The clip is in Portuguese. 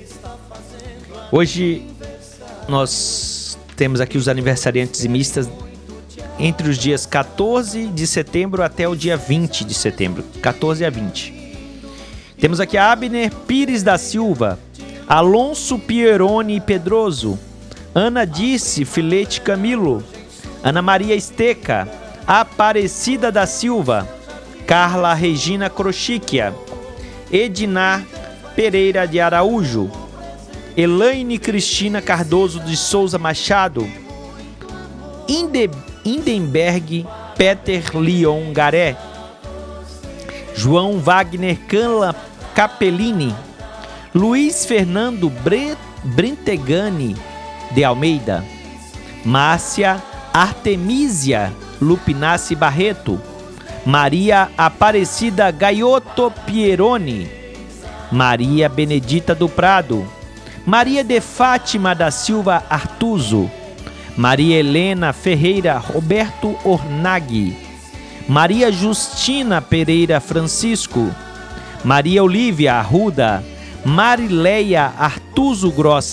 Hoje nós temos aqui os aniversariantes mistas entre os dias 14 de setembro até o dia 20 de setembro, 14 a 20. Temos aqui a Abner Pires da Silva, Alonso Pieroni Pedroso, Ana Dirce Filete Camilo, Ana Maria Esteca, Aparecida da Silva, Carla Regina Crochiquia, Edinar Pereira de Araújo, Elaine Cristina Cardoso de Souza Machado, Hindenberg Peter Leon Garé, João Wagner Canla Capellini, Luiz Fernando Brentegani de Almeida, Márcia Artemisia Lupinassi Barreto, Maria Aparecida Gaiotto Pieroni, Maria Benedita do Prado, Maria de Fátima da Silva Artuso, Maria Helena Ferreira Roberto Ornaghi, Maria Justina Pereira Francisco, Maria Olívia Arruda, Marileia Artuso Gross